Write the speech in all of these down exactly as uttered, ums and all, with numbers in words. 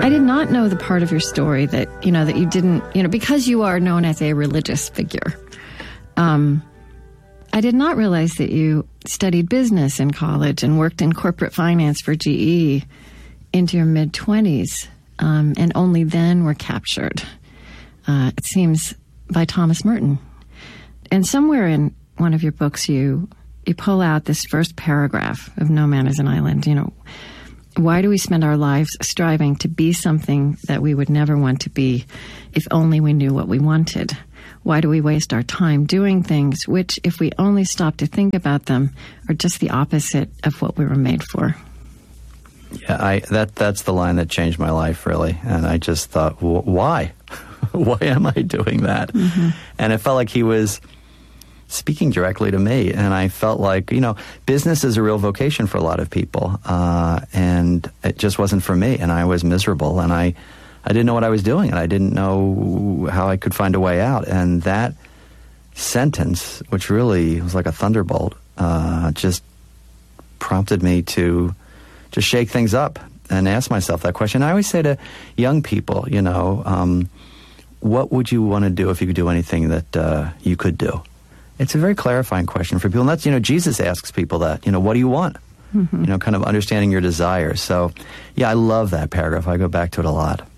I did not know the part of your story that, you know, that you didn't, you know, because you are known as a religious figure. Um, I did not realize that you studied business in college and worked in corporate finance for G E into your mid-twenties, um, and only then were captured, uh, it seems, by Thomas Merton. And somewhere in one of your books, you you pull out this first paragraph of No Man is an Island. You know, why do we spend our lives striving to be something that we would never want to be if only we knew what we wanted? Why do we waste our time doing things which, if we only stop to think about them, are just the opposite of what we were made for? Yeah, I that that's the line that changed my life, really. And I just thought, well, why? Why am I doing that? Mm-hmm. And it felt like he was speaking directly to me. And I felt like, you know, business is a real vocation for a lot of people. Uh, and it just wasn't for me. And I was miserable. And I, I didn't know what I was doing. And I didn't know how I could find a way out. And that sentence, which really was like a thunderbolt, uh, just prompted me to just shake things up and ask myself that question. I always say to young people, you know, um, what would you want to do if you could do anything that uh, you could do? It's a very clarifying question for people. And that's, you know, Jesus asks people that, you know, what do you want? Mm-hmm. You know, kind of understanding your desires. So, yeah, I love that paragraph. I go back to it a lot.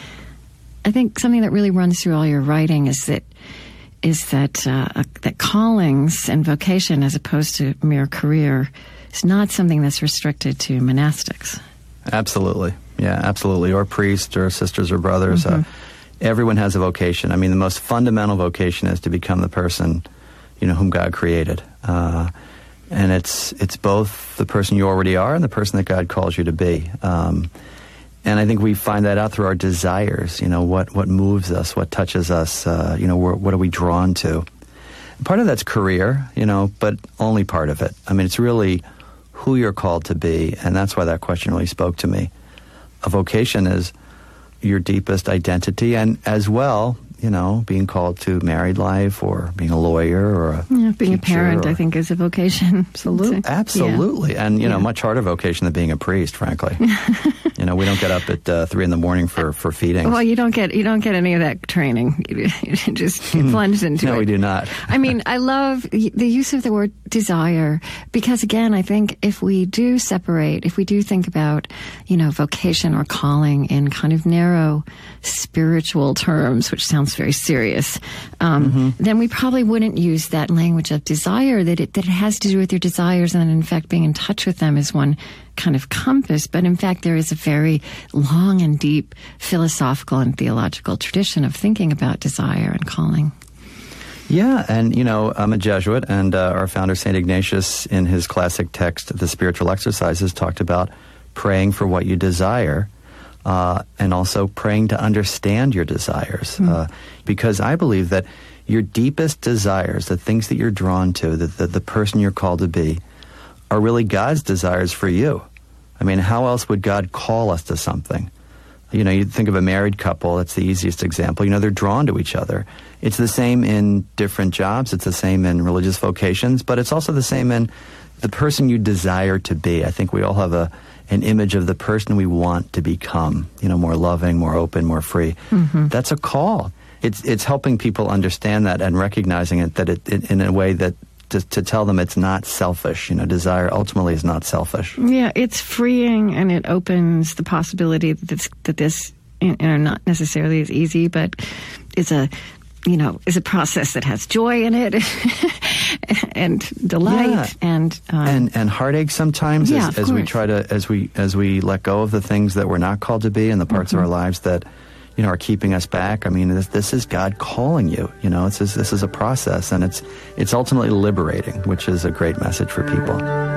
I think something that really runs through all your writing is that is that uh, that callings and vocation, as opposed to mere career, is not something that's restricted to monastics. Absolutely. Yeah, absolutely. Or priests or sisters or brothers. Mm-hmm. Uh, everyone has a vocation. I mean, the most fundamental vocation is to become the person, you know, whom God created. Uh, and it's it's both the person you already are and the person that God calls you to be. Um, and I think we find that out through our desires, you know, what, what moves us, what touches us, uh, you know, what are we drawn to. Part of that's career, you know, but only part of it. I mean, it's really who you're called to be, and that's why that question really spoke to me. A vocation is your deepest identity, and as well, you know, being called to married life or being a lawyer or a yeah, being a parent, or, I think, is a vocation. Absolutely, absolutely, yeah. and you know, yeah. much harder vocation than being a priest, frankly. You know, we don't get up at uh, three in the morning for, for feedings. Well, you don't get you don't get any of that training. You, you just get plunged into no, it. No, we do not. I mean, I love the use of the word desire because, again, I think if we do separate, if we do think about, you know, vocation or calling in kind of narrow spiritual terms, which sounds very serious, um, mm-hmm. then we probably wouldn't use that language of desire, that it, that it has to do with your desires, and that, in fact, being in touch with them is one kind of compass. But in fact, there is a very long and deep philosophical and theological tradition of thinking about desire and calling. Yeah, and, you know, I'm a Jesuit, and uh, our founder, Saint Ignatius, in his classic text, The Spiritual Exercises, talked about praying for what you desire, uh, and also praying to understand your desires. Mm. Uh, because I believe that your deepest desires, the things that you're drawn to, the, the, the person you're called to be, are really God's desires for you. I mean, how else would God call us to something? You know, you think of a married couple, that's the easiest example. You know, they're drawn to each other. It's the same in different jobs, it's the same in religious vocations, but it's also the same in the person you desire to be. I think we all have a an image of the person we want to become, you know, more loving, more open, more free. Mm-hmm. That's a call. It's it's helping people understand that and recognizing it, that it, it in a way that To, to tell them it's not selfish. You know, desire ultimately is not selfish. Yeah, it's freeing, and it opens the possibility that this, that this you know, not necessarily is easy, but is a, you know, is a process that has joy in it and delight yeah. and um, and and heartache sometimes yeah, as, as we try to as we as we let go of the things that we're not called to be and the parts mm-hmm. of our lives that, you know, are keeping us back. I mean, this, this is God calling you. You know, it's this is a process, and it's it's ultimately liberating, which is a great message for people.